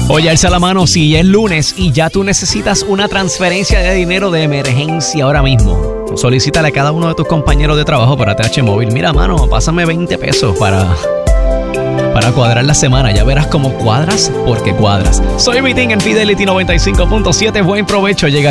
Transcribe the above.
Oye, alza la mano si ya es lunes y ya tú necesitas una transferencia de dinero de emergencia ahora mismo. Solicítale a cada uno de tus compañeros de trabajo para TH Móvil. Mira, mano, pásame 20 pesos para cuadrar la semana. Ya verás cómo cuadras porque cuadras. Soy Vitín en Fidelity 95.7. Buen provecho. Llega